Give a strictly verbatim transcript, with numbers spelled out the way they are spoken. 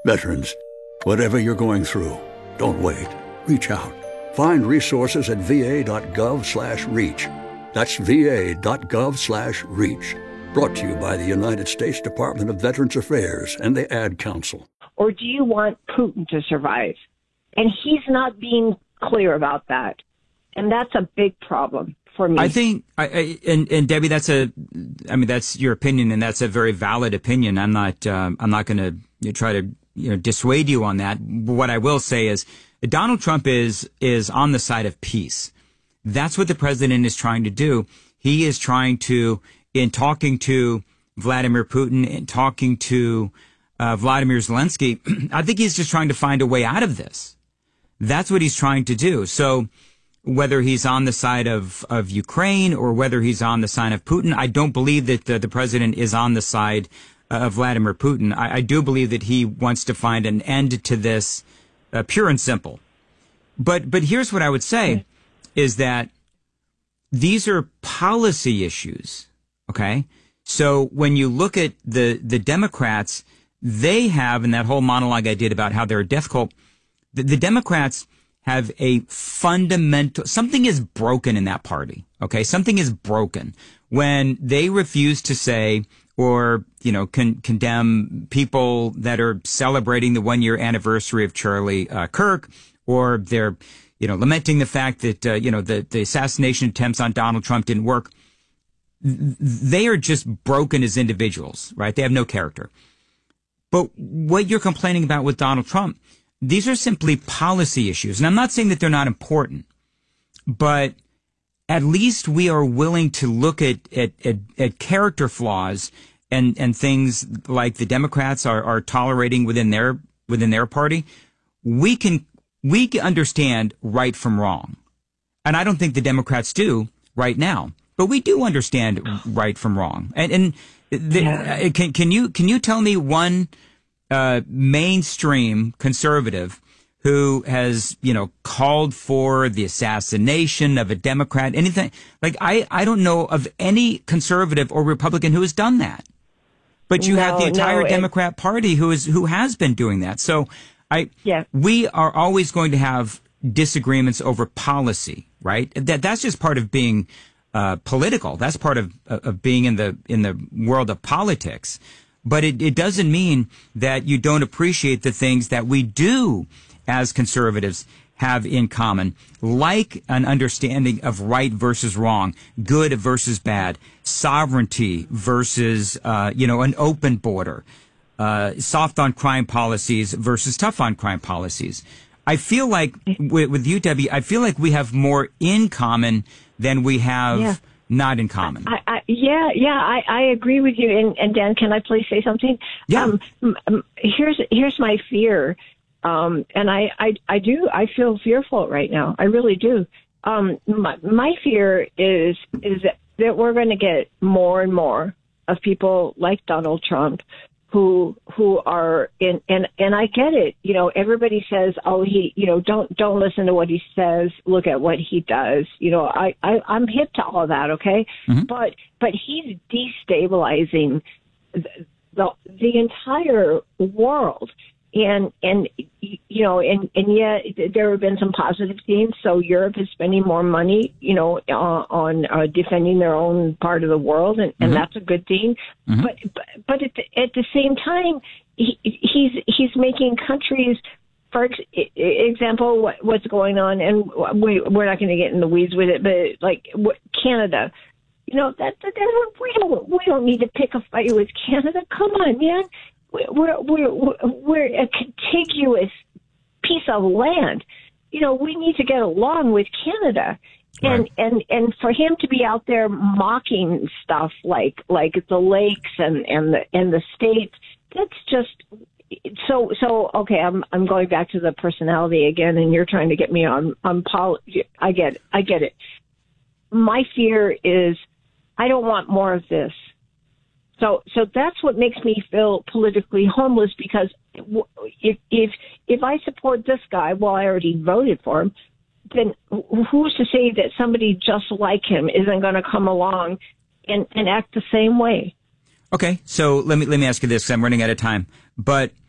Veterans, whatever you're going through, don't wait. Reach out. Find resources at va.gov slash reach. That's va.gov slash reach. Brought to you by the United States Department of Veterans Affairs and the Ad Council. Or do you want Putin to survive? And he's not being clear about that. And that's a big problem for me. I think, I, I, and, and Debbie, that's a, I mean, that's your opinion, and that's a very valid opinion. I'm not, um, I'm not going to you know, try to, you know, dissuade you on that. But what I will say is Donald Trump is, is on the side of peace. That's what the president is trying to do. He is trying to, in talking to Vladimir Putin and talking to uh, Vladimir Zelensky, I think he's just trying to find a way out of this. That's what he's trying to do. So whether he's on the side of, of Ukraine or whether he's on the side of Putin, I don't believe that the, the president is on the side of Vladimir Putin. I, I do believe that he wants to find an end to this, uh, pure and simple. But but here's what I would say is that these are policy issues, okay? So when you look at the, the Democrats, they have, in that whole monologue I did about how they're a death cult, the, the Democrats have a fundamental, something is broken in that party, okay? Something is broken when they refuse to say or, you know, con- condemn people that are celebrating the one-year anniversary of Charlie uh, Kirk, or they're, you know, lamenting the fact that, uh, you know, the, the assassination attempts on Donald Trump didn't work. They are just broken as individuals, right? They have no character. But what you're complaining about with Donald Trump, these are simply policy issues. And I'm not saying that they're not important, but at least we are willing to look at, at, at, at character flaws and, and things like the Democrats are, are tolerating within their, within their party. We can, we can understand right from wrong. And I don't think the Democrats do right now, but we do understand right from wrong. And, and the, yeah. can, can you, can you tell me one, uh, mainstream conservative who has, you know, called for the assassination of a Democrat, anything like I, I don't know of any conservative or Republican who has done that. But you no, have the entire no, Democrat Party who is who has been doing that. So I yeah. we are always going to have disagreements over policy, right? That that's just part of being uh, political. That's part of of being in the in the world of politics. But it, it doesn't mean that you don't appreciate the things that we do as conservatives have in common, like an understanding of right versus wrong, good versus bad, sovereignty versus, uh, you know, an open border, uh, soft on crime policies versus tough on crime policies. I feel like with, with U W, I feel like we have more in common than we have yeah. not in common. I, I, yeah, yeah, I, I agree with you. And, and Dan, can I please say something? Yeah. Um, here's here's my fear. Um, and I, I, I do, I feel fearful right now. I really do. Um, my, my fear is, is that, that we're going to get more and more of people like Donald Trump who, who are in, and, and I get it. You know, everybody says, oh, he, you know, don't, don't listen to what he says. Look at what he does. You know, I, I, I'm hip to all that. Okay. Mm-hmm. But, but he's destabilizing the, the, the entire world. And, and, you know, and, and yet there have been some positive themes. So Europe is spending more money, you know, uh, on uh, defending their own part of the world. And, and mm-hmm. that's a good thing. Mm-hmm. But, but, but at the, at the same time, he, he's, he's making countries, for ex- example, what, what's going on. And we, we're not going to get in the weeds with it, but like what, Canada, you know, that, that, that we don't, we don't need to pick a fight with Canada. Come on, man. We're, we're, we're a contiguous piece of land. You know, we need to get along with Canada. And, right. and, and for him to be out there mocking stuff like, like the lakes and, and the, and the states, that's just so, so, okay. I'm, I'm going back to the personality again, and you're trying to get me on, on pol- I get it. I get it. My fear is I don't want more of this. So, so that's what makes me feel politically homeless, because if, if, if I support this guy, well, I already voted for him, then who's to say that somebody just like him isn't going to come along and, and act the same way? Okay. So let me, let me ask you this, 'cause I'm running out of time, but